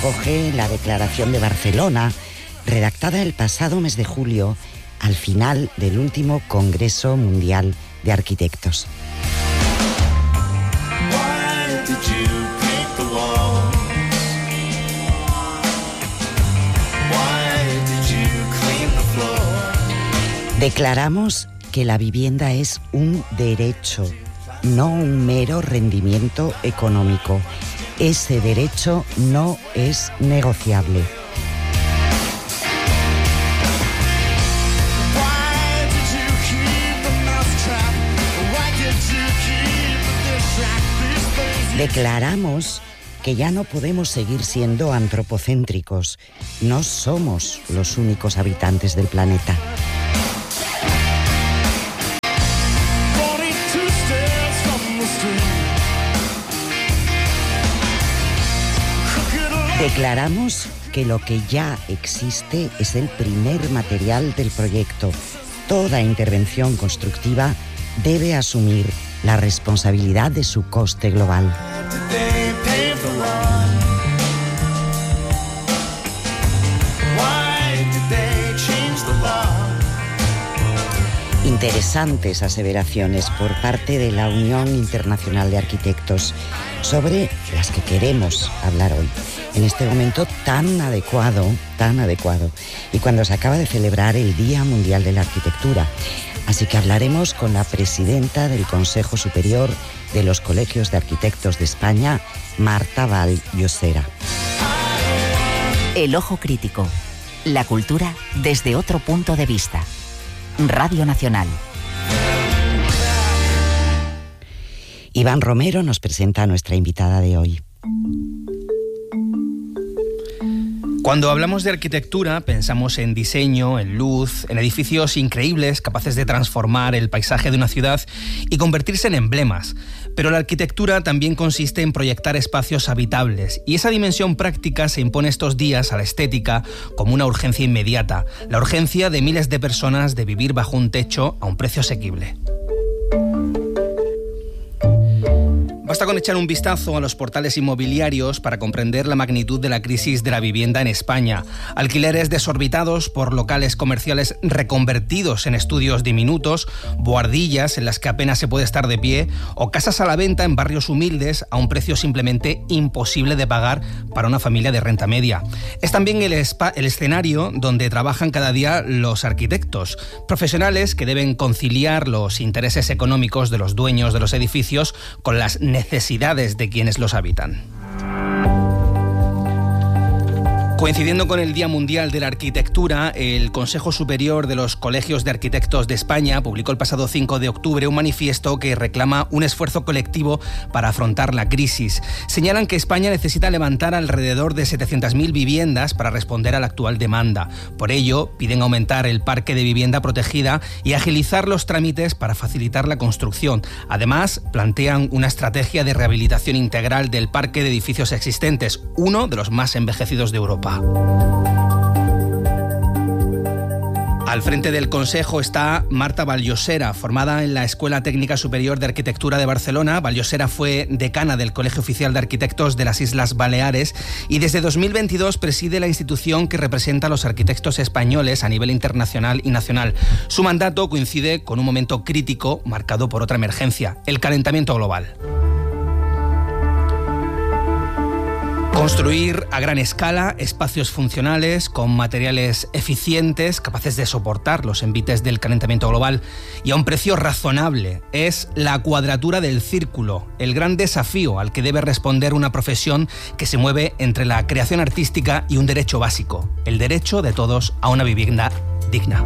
recoge la Declaración de Barcelona, redactada el pasado mes de julio, al final del último Congreso Mundial de Arquitectos. Declaramos que la vivienda es un derecho, no un mero rendimiento económico. Ese derecho no es negociable. Declaramos que ya no podemos seguir siendo antropocéntricos. No somos los únicos habitantes del planeta. Declaramos que lo que ya existe es el primer material del proyecto. Toda intervención constructiva debe asumir la responsabilidad de su coste global. Interesantes aseveraciones por parte de la Unión Internacional de Arquitectos, sobre las que queremos hablar hoy, en este momento tan adecuado, y cuando se acaba de celebrar el Día Mundial de la Arquitectura. Así que hablaremos con la presidenta del Consejo Superior de los Colegios de Arquitectos de España, Marta Vall-Llosera. El ojo crítico. La cultura desde otro punto de vista. Radio Nacional. Iván Romero nos presenta a nuestra invitada de hoy. Cuando hablamos de arquitectura, pensamos en diseño, en luz, en edificios increíbles capaces de transformar el paisaje de una ciudad y convertirse en emblemas. Pero la arquitectura también consiste en proyectar espacios habitables, y esa dimensión práctica se impone estos días a la estética como una urgencia inmediata, la urgencia de miles de personas de vivir bajo un techo a un precio asequible. Basta con echar un vistazo a los portales inmobiliarios para comprender la magnitud de la crisis de la vivienda en España. Alquileres desorbitados por locales comerciales reconvertidos en estudios diminutos, buhardillas en las que apenas se puede estar de pie, o casas a la venta en barrios humildes a un precio simplemente imposible de pagar para una familia de renta media. Es también el escenario donde trabajan cada día los arquitectos, profesionales que deben conciliar los intereses económicos de los dueños de los edificios con las necesidades de quienes los habitan. Coincidiendo con el Día Mundial de la Arquitectura, el Consejo Superior de los Colegios de Arquitectos de España publicó el pasado 5 de octubre un manifiesto que reclama un esfuerzo colectivo para afrontar la crisis. Señalan que España necesita levantar alrededor de 700.000 viviendas para responder a la actual demanda. Por ello, piden aumentar el parque de vivienda protegida y agilizar los trámites para facilitar la construcción. Además, plantean una estrategia de rehabilitación integral del parque de edificios existentes, uno de los más envejecidos de Europa. Al frente del Consejo está Marta Vall-Llosera, formada en la Escuela Técnica Superior de Arquitectura de Barcelona. Vall-Llosera fue decana del Colegio Oficial de Arquitectos de las Islas Baleares y desde 2022 preside la institución que representa a los arquitectos españoles a nivel internacional y nacional. Su mandato coincide con un momento crítico marcado por otra emergencia, el calentamiento global. Construir a gran escala espacios funcionales con materiales eficientes, capaces de soportar los envites del calentamiento global y a un precio razonable, es la cuadratura del círculo, el gran desafío al que debe responder una profesión que se mueve entre la creación artística y un derecho básico, el derecho de todos a una vivienda digna.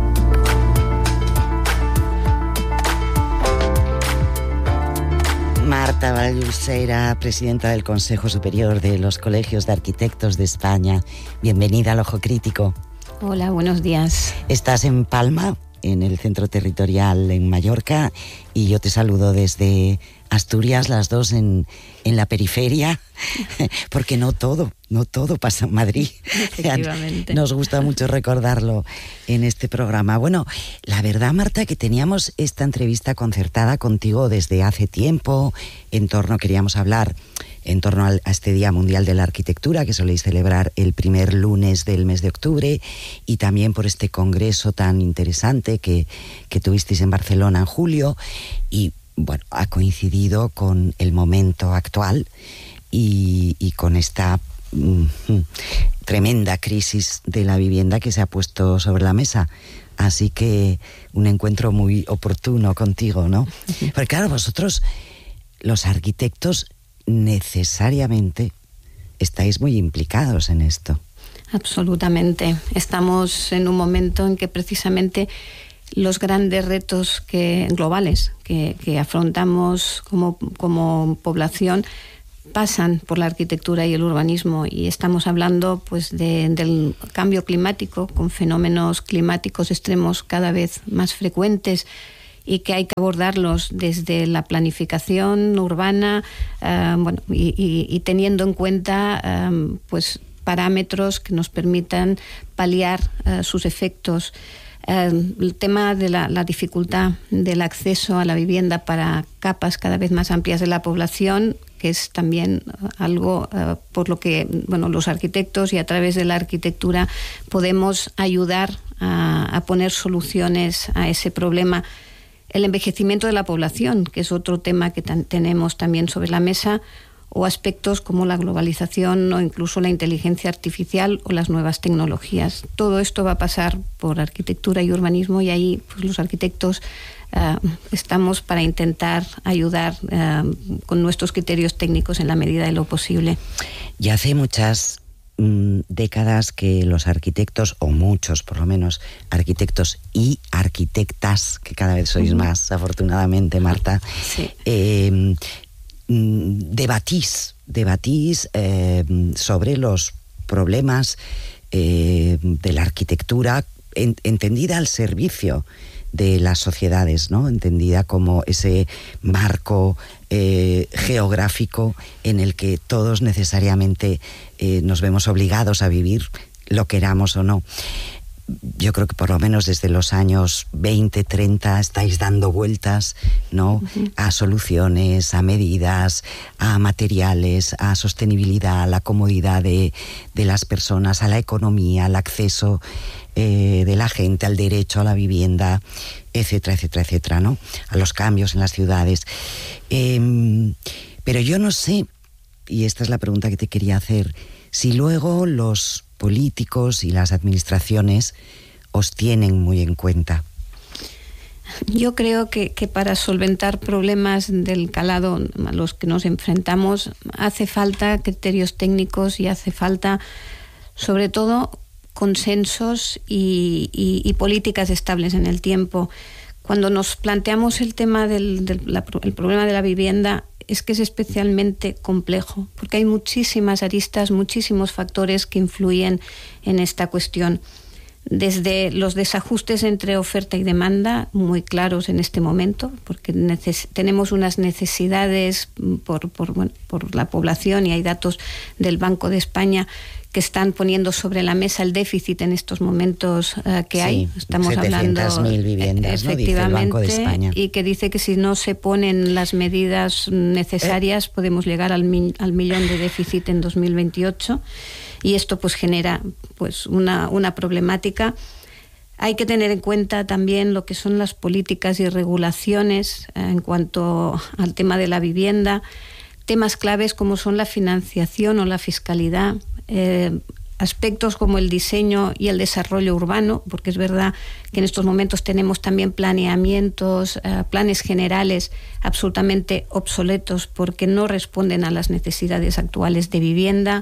Marta Vall-Llosera, presidenta del Consejo Superior de los Colegios de Arquitectos de España. Bienvenida al Ojo Crítico. Hola, buenos días. Estás en Palma, en el centro territorial en Mallorca, y yo te saludo desde Asturias, las dos en la periferia, porque no todo pasa en Madrid. Efectivamente. Nos gusta mucho recordarlo en este programa. Bueno, la verdad, Marta, que teníamos esta entrevista concertada contigo desde hace tiempo. Queríamos hablar en torno a este Día Mundial de la Arquitectura, que soléis celebrar el primer lunes del mes de octubre, y también por este congreso tan interesante que tuvisteis en Barcelona en julio. Y bueno, ha coincidido con el momento actual y con esta tremenda crisis de la vivienda que se ha puesto sobre la mesa. Así que un encuentro muy oportuno contigo, ¿no? Porque claro, vosotros, los arquitectos, necesariamente estáis muy implicados en esto. Absolutamente. Estamos en un momento en que precisamente los grandes retos globales que afrontamos como población pasan por la arquitectura y el urbanismo, y estamos hablando pues del cambio climático, con fenómenos climáticos extremos cada vez más frecuentes, y que hay que abordarlos desde la planificación urbana, y teniendo en cuenta pues parámetros que nos permitan paliar sus efectos. El tema de la dificultad del acceso a la vivienda para capas cada vez más amplias de la población, que es también algo por lo que los arquitectos y a través de la arquitectura podemos ayudar a poner soluciones a ese problema. El envejecimiento de la población, que es otro tema que tenemos también sobre la mesa, o aspectos como la globalización o incluso la inteligencia artificial o las nuevas tecnologías. Todo esto va a pasar por arquitectura y urbanismo, y ahí pues, los arquitectos estamos para intentar ayudar con nuestros criterios técnicos en la medida de lo posible. Ya hace muchas décadas que los arquitectos, o muchos por lo menos, arquitectos y arquitectas, que cada vez sois más, afortunadamente, Marta, sí. Debatís sobre los problemas de la arquitectura entendida al servicio de las sociedades, ¿no? Entendida como ese marco geográfico en el que todos necesariamente nos vemos obligados a vivir, lo queramos o no. Yo creo que por lo menos desde los años 20, 30 estáis dando vueltas, ¿no? A soluciones, a medidas, a materiales, a sostenibilidad, a la comodidad de las personas, a la economía, al acceso de la gente, al derecho a la vivienda, etcétera, etcétera, etcétera, ¿no? A los cambios en las ciudades. Pero yo no sé, y esta es la pregunta que te quería hacer, si luego los políticos y las administraciones os tienen muy en cuenta. Yo creo que para solventar problemas del calado a los que nos enfrentamos hace falta criterios técnicos y hace falta, sobre todo, consensos y políticas estables en el tiempo. Cuando nos planteamos el tema el problema de la vivienda, es que es especialmente complejo, porque hay muchísimas aristas, muchísimos factores que influyen en esta cuestión. Desde los desajustes entre oferta y demanda, muy claros en este momento, porque tenemos unas necesidades por la población, y hay datos del Banco de España que están poniendo sobre la mesa el déficit en estos momentos que hay. Estamos hablando 700.000 viviendas, ¿no? Dice el Banco de España. Y que dice que si no se ponen las medidas necesarias podemos llegar al millón de déficit en 2028, y esto pues genera pues una problemática. Hay que tener en cuenta también lo que son las políticas y regulaciones en cuanto al tema de la vivienda, temas claves como son la financiación o la fiscalidad, aspectos como el diseño y el desarrollo urbano, porque es verdad que en estos momentos tenemos también planeamientos, planes generales absolutamente obsoletos porque no responden a las necesidades actuales de vivienda.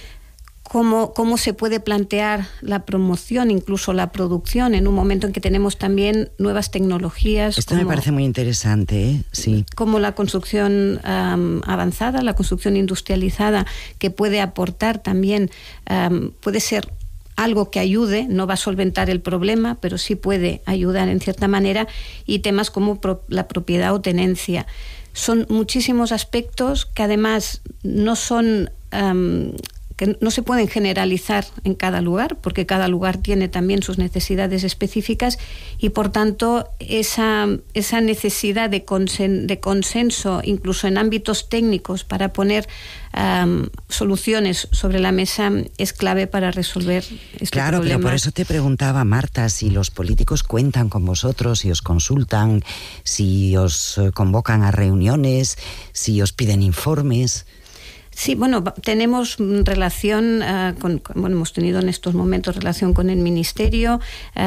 Cómo se puede plantear la promoción, incluso la producción, en un momento en que tenemos también nuevas tecnologías. Esto me parece muy interesante, ¿eh? Sí. Como la construcción avanzada, la construcción industrializada, que puede aportar también, puede ser algo que ayude, no va a solventar el problema, pero sí puede ayudar en cierta manera, y temas como la propiedad o tenencia. son muchísimos aspectos que además no son... que no se pueden generalizar en cada lugar, porque cada lugar tiene también sus necesidades específicas y, por tanto, esa necesidad de consenso, incluso en ámbitos técnicos, para poner soluciones sobre la mesa, es clave para resolver este Claro, problema. pero por eso te preguntaba, Marta, si los políticos cuentan con vosotros, si os consultan, si os convocan a reuniones, si os piden informes. Sí, bueno, tenemos relación hemos tenido en estos momentos relación con el Ministerio,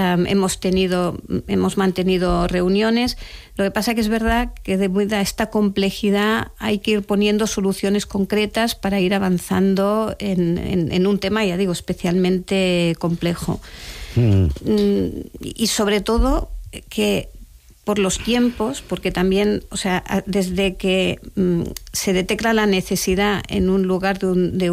hemos mantenido reuniones. Lo que pasa que es verdad que debido a esta complejidad hay que ir poniendo soluciones concretas para ir avanzando en un tema, ya digo, especialmente complejo. Y sobre todo que por los tiempos, porque también, o sea, desde que se detecta la necesidad en un lugar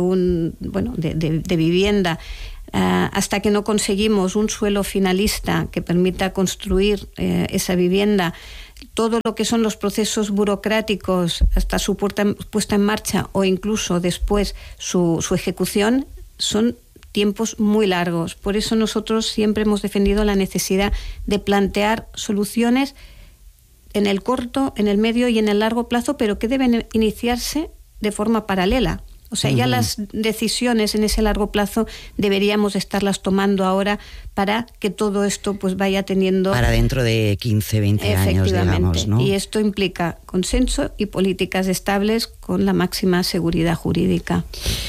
de vivienda, hasta que no conseguimos un suelo finalista que permita construir esa vivienda, todo lo que son los procesos burocráticos hasta su puesta en marcha o incluso después su ejecución, son tiempos muy largos. Por eso nosotros siempre hemos defendido la necesidad de plantear soluciones en el corto, en el medio y en el largo plazo, pero que deben iniciarse de forma paralela. O sea, ya las decisiones en ese largo plazo deberíamos estarlas tomando ahora para que todo esto pues vaya teniendo... Para dentro de 15, 20 años, digamos, ¿no? Y esto implica consenso y políticas estables con la máxima seguridad jurídica.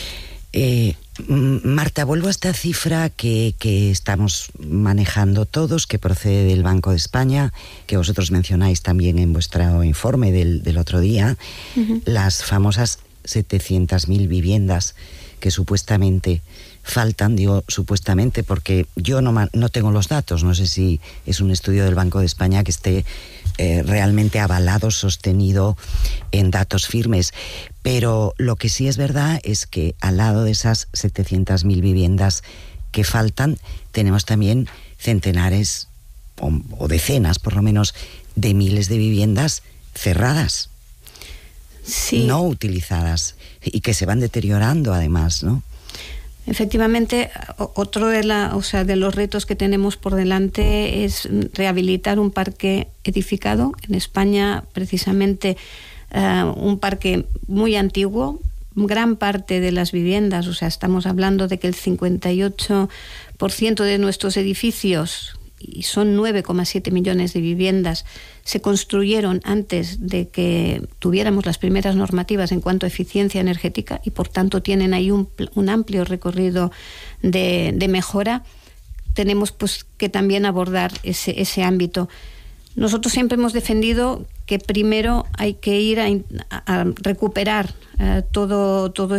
Marta, vuelvo a esta cifra que estamos manejando todos, que procede del Banco de España, que vosotros mencionáis también en vuestro informe del otro día, las famosas 700.000 viviendas que supuestamente faltan. Digo supuestamente porque yo no tengo los datos, no sé si es un estudio del Banco de España que esté realmente avalado, sostenido en datos firmes, pero lo que sí es verdad es que al lado de esas 700.000 viviendas que faltan, tenemos también centenares o decenas, por lo menos, de miles de viviendas cerradas, sí, no utilizadas y que se van deteriorando además, ¿no? Efectivamente, otro de los retos que tenemos por delante es rehabilitar un parque edificado. En España, precisamente, un parque muy antiguo, gran parte de las viviendas, o sea, estamos hablando de que el 58% de nuestros edificios, y son 9,7 millones de viviendas, se construyeron antes de que tuviéramos las primeras normativas en cuanto a eficiencia energética y por tanto tienen ahí un amplio recorrido de mejora. Tenemos pues que también abordar ese ámbito. Nosotros siempre hemos defendido que primero hay que ir a recuperar todos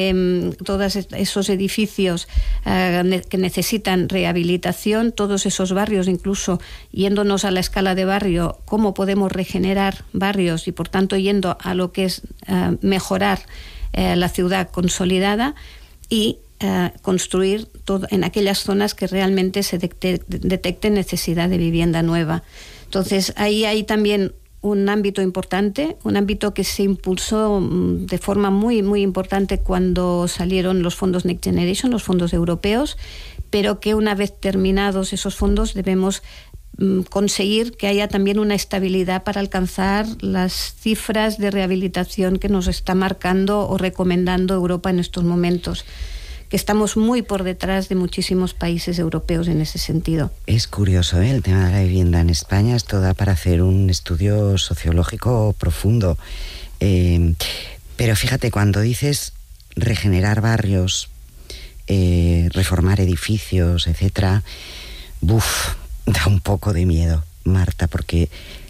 esos edificios que necesitan rehabilitación, todos esos barrios, incluso yéndonos a la escala de barrio, cómo podemos regenerar barrios y por tanto yendo a lo que es mejorar la ciudad consolidada y construir todo en aquellas zonas que realmente se detecte necesidad de vivienda nueva. Entonces, ahí hay también un ámbito importante, un ámbito que se impulsó de forma muy, muy importante cuando salieron los fondos Next Generation, los fondos europeos, pero que una vez terminados esos fondos debemos conseguir que haya también una estabilidad para alcanzar las cifras de rehabilitación que nos está marcando o recomendando Europa en estos momentos, que estamos muy por detrás de muchísimos países europeos en ese sentido. Es curioso, el tema de la vivienda en España. Esto da para hacer un estudio sociológico profundo. Pero fíjate, cuando dices regenerar barrios, reformar edificios, etcétera, da un poco de miedo, Marta, porque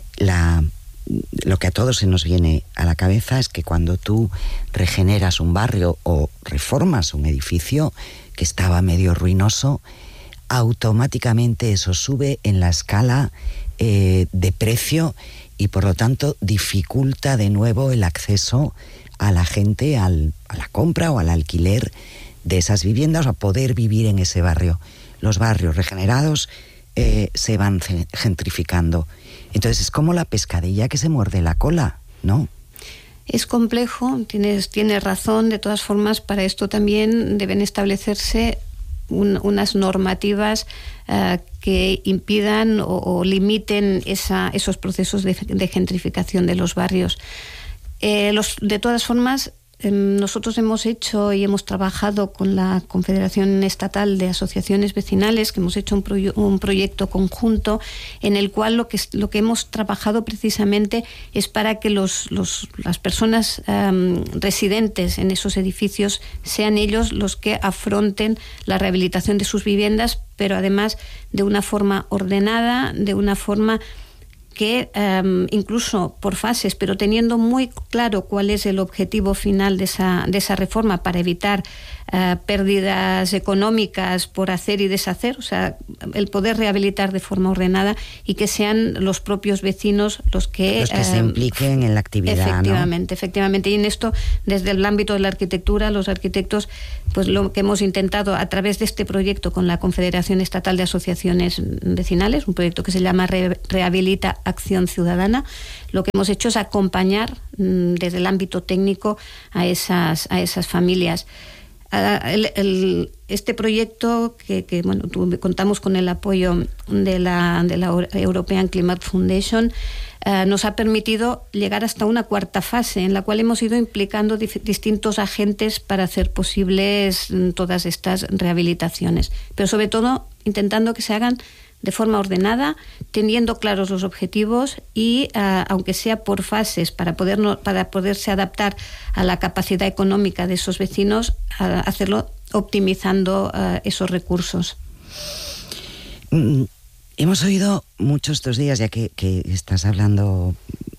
lo que a todos se nos viene a la cabeza es que cuando tú regeneras un barrio o reformas un edificio que estaba medio ruinoso, automáticamente eso sube en la escala de precio y por lo tanto dificulta de nuevo el acceso a la gente a la compra o al alquiler de esas viviendas o a poder vivir en ese barrio. Los barrios regenerados se van gentrificando. Entonces es como la pescadilla que se muerde la cola, ¿no? Es complejo, tienes razón. De todas formas, para esto también deben establecerse unas normativas que impidan o limiten esos procesos de gentrificación de los barrios. De todas formas, nosotros hemos hecho y hemos trabajado con la Confederación Estatal de Asociaciones Vecinales, que hemos hecho un proyecto conjunto en el cual lo que hemos trabajado precisamente es para que las personas residentes en esos edificios sean ellos los que afronten la rehabilitación de sus viviendas, pero además de una forma ordenada, de una forma que incluso por fases, pero teniendo muy claro cuál es el objetivo final de esa reforma para evitar pérdidas económicas por hacer y deshacer, o sea, el poder rehabilitar de forma ordenada y que sean los propios vecinos los que se impliquen en la actividad. Efectivamente. Y en esto, desde el ámbito de la arquitectura, los arquitectos, pues lo que hemos intentado a través de este proyecto con la Confederación Estatal de Asociaciones Vecinales, un proyecto que se llama Rehabilita Acción Ciudadana, lo que hemos hecho es acompañar desde el ámbito técnico a esas familias. Este proyecto que contamos con el apoyo de la European Climate Foundation, nos ha permitido llegar hasta una cuarta fase en la cual hemos ido implicando distintos agentes para hacer posibles todas estas rehabilitaciones, pero sobre todo intentando que se hagan de forma ordenada, teniendo claros los objetivos y, aunque sea por fases, para poderse adaptar a la capacidad económica de esos vecinos, hacerlo optimizando esos recursos. Hemos oído mucho estos días, ya que estás hablando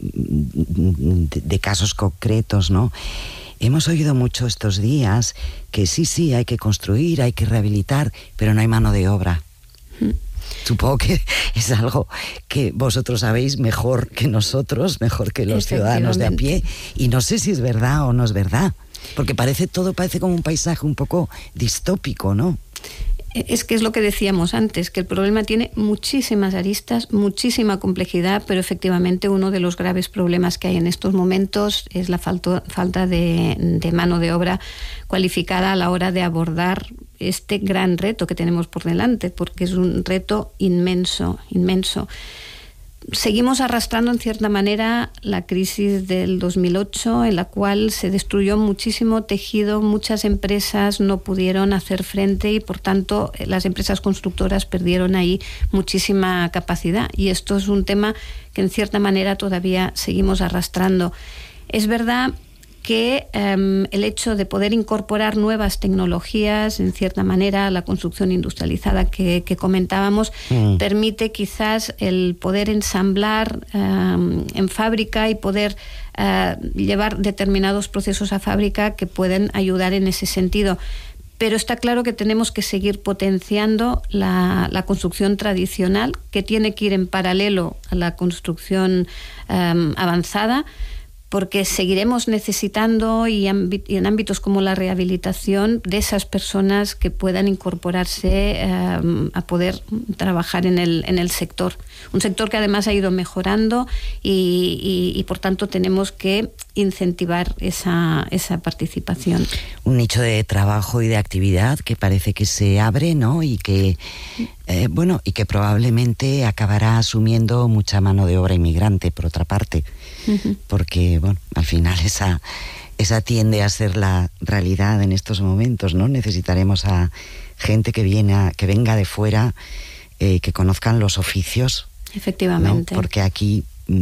de casos concretos, ¿no? Hemos oído mucho estos días que sí, hay que construir, hay que rehabilitar, pero no hay mano de obra. Supongo que es algo que vosotros sabéis mejor que nosotros, mejor que los ciudadanos de a pie, y no sé si es verdad o no es verdad, porque todo parece como un paisaje un poco distópico, ¿no? Es que es lo que decíamos antes, que el problema tiene muchísimas aristas, muchísima complejidad, pero efectivamente uno de los graves problemas que hay en estos momentos es la falta de mano de obra cualificada a la hora de abordar este gran reto que tenemos por delante, porque es un reto inmenso. Seguimos arrastrando en cierta manera la crisis del 2008, en la cual se destruyó muchísimo tejido, muchas empresas no pudieron hacer frente y por tanto las empresas constructoras perdieron ahí muchísima capacidad, y esto es un tema que en cierta manera todavía seguimos arrastrando. Es verdad que el hecho de poder incorporar nuevas tecnologías, en cierta manera, la construcción industrializada que comentábamos, permite quizás el poder ensamblar en fábrica y poder llevar determinados procesos a fábrica que pueden ayudar en ese sentido. Pero está claro que tenemos que seguir potenciando la construcción tradicional, que tiene que ir en paralelo a la construcción avanzada, porque seguiremos necesitando y en ámbitos como la rehabilitación de esas personas que puedan incorporarse a poder trabajar en el sector. Un sector que además ha ido mejorando y por tanto tenemos que incentivar esa participación. Un nicho de trabajo y de actividad que parece que se abre, ¿no? Y que y que probablemente acabará asumiendo mucha mano de obra inmigrante, por otra parte, porque al final esa tiende a ser la realidad en estos momentos, ¿no? Necesitaremos a gente que venga de fuera, que conozcan los oficios. Efectivamente. ¿No? Porque aquí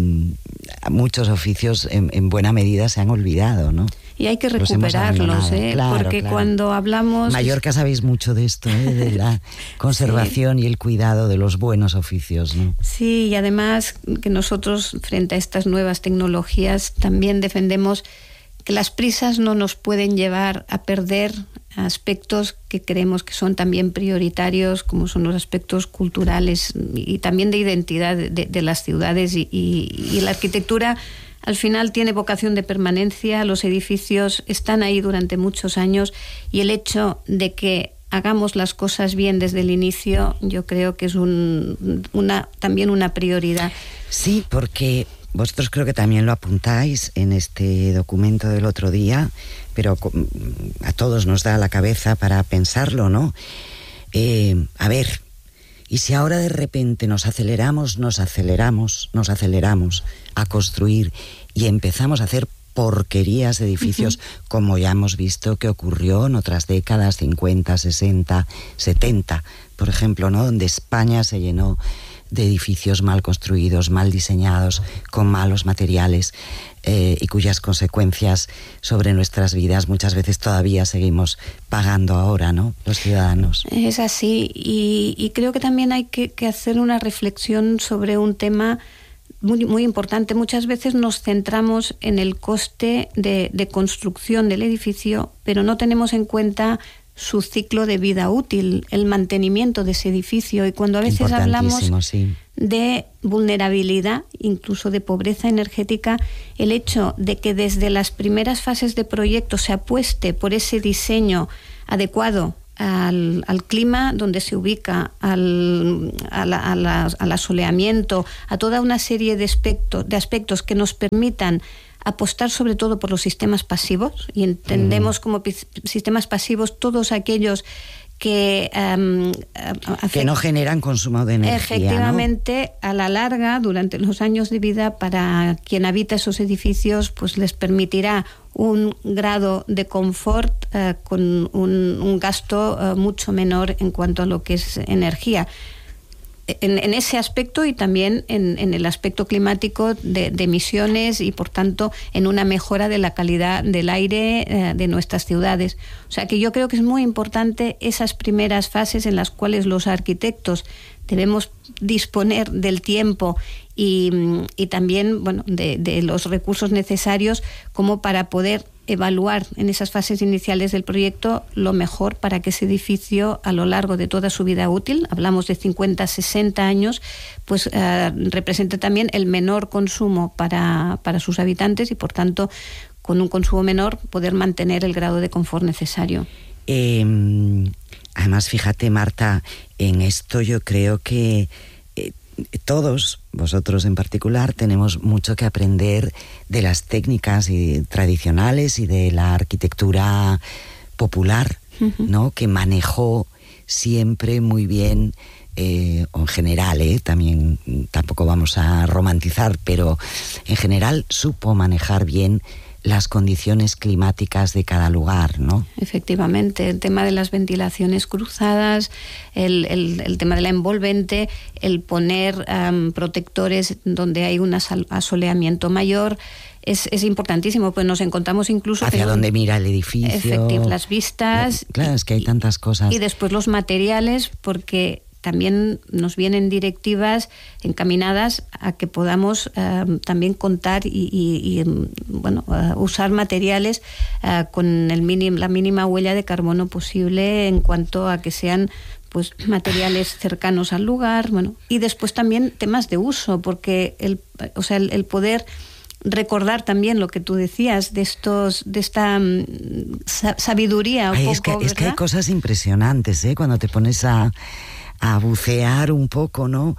muchos oficios en buena medida se han olvidado, ¿no? Y hay que recuperarlos, porque cuando hablamos... Mallorca sabéis mucho de esto, de la conservación y el cuidado de los buenos oficios, ¿no? Sí, y además que nosotros frente a estas nuevas tecnologías también defendemos que las prisas no nos pueden llevar a perder aspectos que creemos que son también prioritarios, como son los aspectos culturales y también de identidad de las ciudades y la arquitectura. Al final tiene vocación de permanencia, los edificios están ahí durante muchos años y el hecho de que hagamos las cosas bien desde el inicio, yo creo que es también una prioridad. Sí, porque vosotros creo que también lo apuntáis en este documento del otro día, pero a todos nos da la cabeza para pensarlo, ¿no? A ver, ¿y si ahora de repente nos aceleramos a construir y empezamos a hacer porquerías de edificios, como ya hemos visto que ocurrió en otras décadas, 50, 60, 70, por ejemplo, ¿no? Donde España se llenó de edificios mal construidos, mal diseñados, con malos materiales, y cuyas consecuencias sobre nuestras vidas muchas veces todavía seguimos pagando ahora, ¿no?, los ciudadanos. Es así, y creo que también hay que hacer una reflexión sobre un tema muy, muy importante. Muchas veces nos centramos en el coste de construcción del edificio, pero no tenemos en cuenta su ciclo de vida útil, el mantenimiento de ese edificio. Y cuando a veces hablamos de vulnerabilidad, incluso de pobreza energética, el hecho de que desde las primeras fases de proyecto se apueste por ese diseño adecuado al clima donde se ubica, al asoleamiento, a toda una serie de aspectos que nos permitan apostar sobre todo por los sistemas pasivos, y entendemos como sistemas pasivos todos aquellos que no generan consumo de energía. Efectivamente, ¿no? A la larga, durante los años de vida, para quien habita esos edificios, pues les permitirá un grado de confort con un gasto mucho menor en cuanto a lo que es energía. En ese aspecto, y también en el aspecto climático de emisiones, y por tanto en una mejora de la calidad del aire de nuestras ciudades. O sea que yo creo que es muy importante esas primeras fases en las cuales los arquitectos debemos disponer del tiempo y también, bueno, de los recursos necesarios como para poder evaluar en esas fases iniciales del proyecto lo mejor para que ese edificio, a lo largo de toda su vida útil, hablamos de 50, 60 años, pues represente también el menor consumo para sus habitantes, y por tanto, con un consumo menor, poder mantener el grado de confort necesario. Además, fíjate, Marta, en esto yo creo que todos, vosotros en particular, tenemos mucho que aprender de las técnicas tradicionales y de la arquitectura popular, ¿no?, que manejó siempre muy bien, o en general, también tampoco vamos a romantizar, pero en general supo manejar bien las condiciones climáticas de cada lugar, ¿no? Efectivamente, el tema de las ventilaciones cruzadas, el tema de la envolvente, el poner protectores donde hay un asoleamiento mayor, es importantísimo, pues nos encontramos incluso hacia donde mira el edificio, efectivamente, las vistas, claro, es que hay tantas cosas, y después los materiales, porque también nos vienen directivas encaminadas a que podamos también contar y usar materiales con la mínima huella de carbono posible, en cuanto a que sean pues materiales cercanos al lugar, bueno, y después también temas de uso, porque el poder recordar también lo que tú decías de esta sabiduría. Es que hay cosas impresionantes, cuando te pones a bucear un poco, ¿no?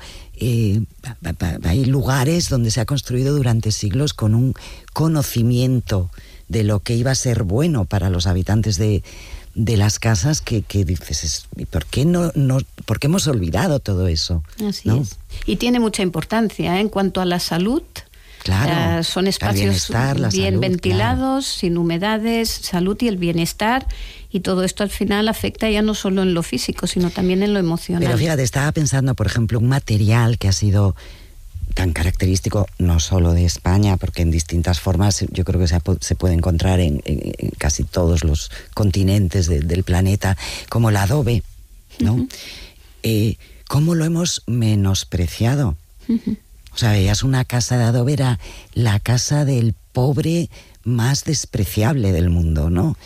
Hay lugares donde se ha construido durante siglos con un conocimiento de lo que iba a ser bueno para los habitantes de las casas, que dices, ¿por qué por qué hemos olvidado todo eso? Así, ¿no? Es. Y tiene mucha importancia, en cuanto a la salud. Claro, son espacios bien ventilados, claro, sin humedades, salud y el bienestar, y todo esto al final afecta ya no solo en lo físico, sino también en lo emocional. Pero fíjate, estaba pensando, por ejemplo, un material que ha sido tan característico no solo de España, porque en distintas formas yo creo que se puede encontrar en casi todos los continentes del planeta, como el adobe, ¿no? ¿Cómo lo hemos menospreciado? O sea, veías una casa de adobe, era la casa del pobre más despreciable del mundo, ¿no?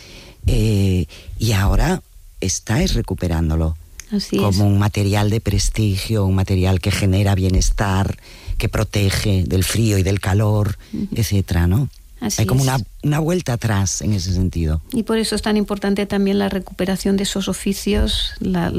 Y ahora estáis recuperándolo. Así como un material de prestigio, un material que genera bienestar, que protege del frío y del calor, etcétera, ¿no? Hay como una vuelta atrás en ese sentido. Y por eso es tan importante también la recuperación de esos oficios,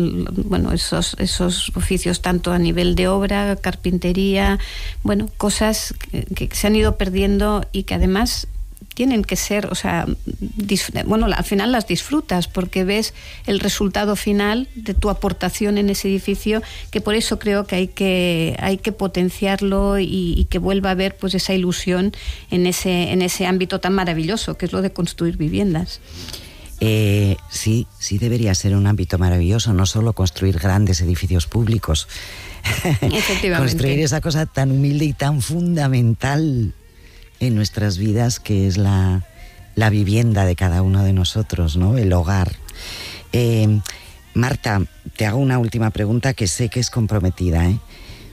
esos oficios tanto a nivel de obra, carpintería, cosas que se han ido perdiendo y que además tienen que ser, al final las disfrutas porque ves el resultado final de tu aportación en ese edificio, que por eso creo que hay que potenciarlo y que vuelva a haber pues esa ilusión en ese ámbito tan maravilloso que es lo de construir viviendas. Sí debería ser un ámbito maravilloso, no solo construir grandes edificios públicos. Efectivamente. Construir esa cosa tan humilde y tan fundamental en nuestras vidas, que es la vivienda de cada uno de nosotros, ¿no? El hogar. Marta, te hago una última pregunta que sé que es comprometida, ¿eh?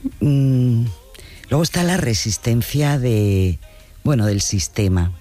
Luego está la resistencia del sistema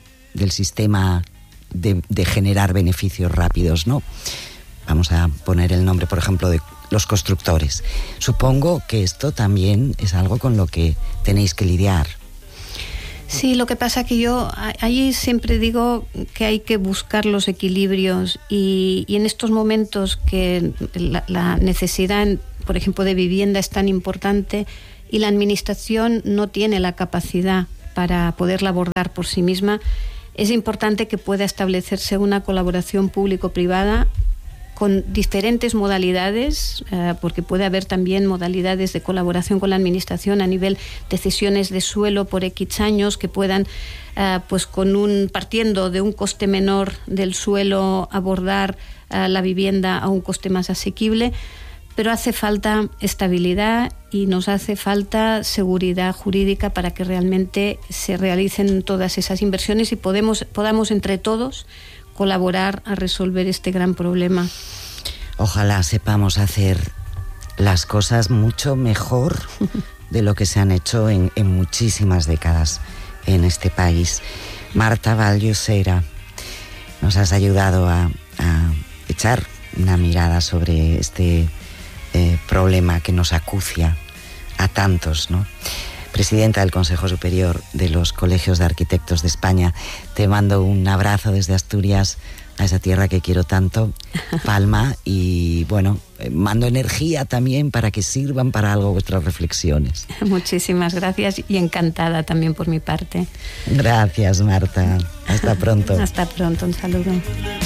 de generar beneficios rápidos, ¿no? Vamos a poner el nombre, por ejemplo, de los constructores. Supongo que esto también es algo con lo que tenéis que lidiar. Sí, lo que pasa que yo allí siempre digo que hay que buscar los equilibrios y en estos momentos que la necesidad, por ejemplo, de vivienda es tan importante y la administración no tiene la capacidad para poderla abordar por sí misma, es importante que pueda establecerse una colaboración público-privada con diferentes modalidades, porque puede haber también modalidades de colaboración con la administración a nivel de cesiones de suelo por X años que puedan, partiendo de un coste menor del suelo, abordar la vivienda a un coste más asequible. Pero hace falta estabilidad y nos hace falta seguridad jurídica para que realmente se realicen todas esas inversiones y podamos entre todos colaborar a resolver este gran problema. Ojalá sepamos hacer las cosas mucho mejor de lo que se han hecho en muchísimas décadas en este país. Marta Vall-Llosera, nos has ayudado a echar una mirada sobre este problema que nos acucia a tantos, ¿no? Presidenta del Consejo Superior de los Colegios de Arquitectos de España, te mando un abrazo desde Asturias, a esa tierra que quiero tanto, Palma, y mando energía también para que sirvan para algo vuestras reflexiones. Muchísimas gracias y encantada también por mi parte. Gracias, Marta. Hasta pronto. Hasta pronto, un saludo.